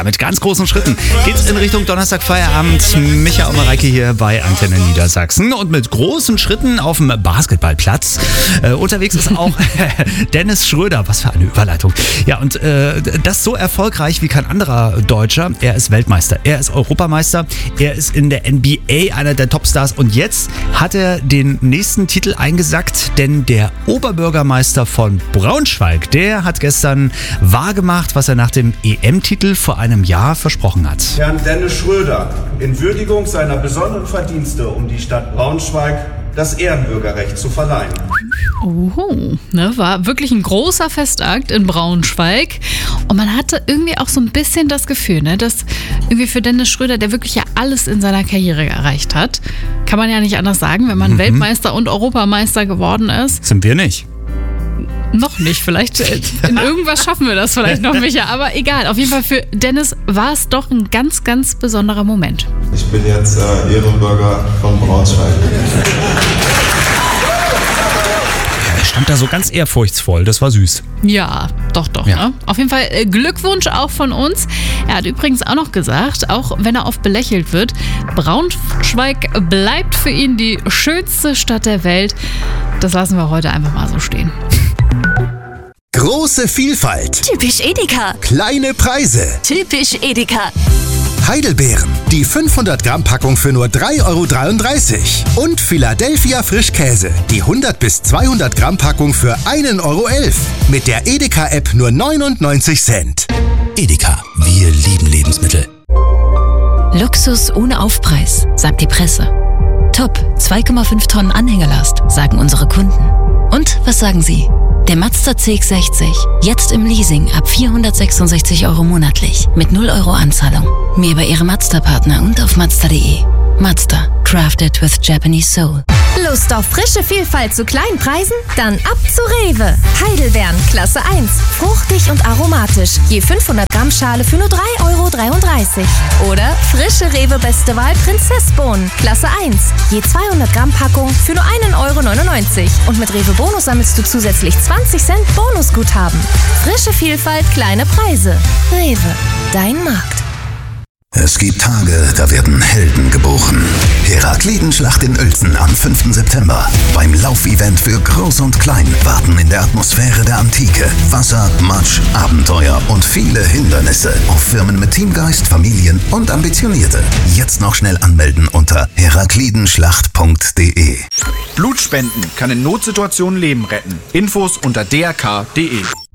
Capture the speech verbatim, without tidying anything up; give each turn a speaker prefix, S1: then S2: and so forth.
S1: Ja, mit ganz großen Schritten geht's in Richtung Donnerstag Feierabend. Micha und Mareike hier bei Antenne Niedersachsen. Und mit großen Schritten auf dem Basketballplatz. Äh, unterwegs ist auch Dennis Schröder. Was für eine Überleitung. Ja, und äh, das so erfolgreich wie kein anderer Deutscher. Er ist Weltmeister, er ist Europameister, er ist in der N B A einer der Topstars. Und jetzt hat er den nächsten Titel eingesackt, denn der Oberbürgermeister von Braunschweig, der hat gestern wahrgemacht, was er nach dem E M-Titel vor einem Jahr versprochen hat.
S2: Herrn Dennis Schröder, in Würdigung seiner besonderen Verdienste um die Stadt Braunschweig das Ehrenbürgerrecht zu verleihen.
S3: Oho, ne, war wirklich ein großer Festakt in Braunschweig. Und man hatte irgendwie auch so ein bisschen das Gefühl, ne, dass irgendwie für Dennis Schröder, der wirklich ja alles in seiner Karriere erreicht hat, kann man ja nicht anders sagen, wenn man mhm. Weltmeister und Europameister geworden ist.
S1: Sind wir nicht.
S3: Noch nicht, vielleicht in irgendwas schaffen wir das vielleicht noch, Micha. Aber egal, auf jeden Fall für Dennis war es doch ein ganz, ganz besonderer Moment.
S4: Ich bin jetzt äh, Ehrenbürger von Braunschweig.
S1: Er stand da so ganz ehrfurchtsvoll, das war süß.
S3: Ja, doch, doch.
S1: Ja.
S3: Ne? Auf jeden Fall äh, Glückwunsch auch von uns. Er hat übrigens auch noch gesagt, auch wenn er oft belächelt wird, Braunschweig bleibt für ihn die schönste Stadt der Welt. Das lassen wir heute einfach mal so stehen.
S5: Große Vielfalt.
S6: Typisch Edeka.
S5: Kleine Preise.
S6: Typisch Edeka.
S5: Heidelbeeren. Die fünfhundert Gramm Packung für nur drei Euro dreiunddreißig. Und Philadelphia Frischkäse. Die hundert bis zweihundert Gramm Packung für ein Euro elf. Mit der Edeka-App nur neunundneunzig Cent.
S7: Edeka. Wir lieben Lebensmittel.
S8: Luxus ohne Aufpreis, sagt die Presse. Top, zwei Komma fünf Tonnen Anhängerlast, sagen unsere Kunden. Und was sagen Sie? Der Mazda C X sechzig, jetzt im Leasing ab vierhundertsechsundsechzig Euro monatlich, mit null Euro Anzahlung. Mehr bei Ihrem Mazda-Partner und auf Mazda punkt de. Mazda, crafted with Japanese soul.
S9: Lust auf frische Vielfalt zu kleinen Preisen? Dann ab zu Rewe. Heidelbeeren, Klasse eins. Fruchtig und aromatisch. Je fünfhundert Gramm Schale für nur drei Euro dreiunddreißig. Oder frische Rewe Beste Wahl Prinzessbohnen, Klasse eins. Je zweihundert Gramm Packung für nur ein Euro neunundneunzig. Und mit Rewe Bonus sammelst du zusätzlich zwanzig Cent Bonusguthaben. Frische Vielfalt, kleine Preise. Rewe, dein Markt.
S7: Es gibt Tage, da werden Helden geboren. Heraklidenschlacht in Uelzen am fünften September. Beim Laufevent für Groß und Klein warten in der Atmosphäre der Antike Wasser, Matsch, Abenteuer und viele Hindernisse auf Firmen mit Teamgeist, Familien und Ambitionierte. Jetzt noch schnell anmelden unter heraklidenschlacht punkt de.
S10: Blutspenden kann in Notsituationen Leben retten. Infos unter d r k punkt de.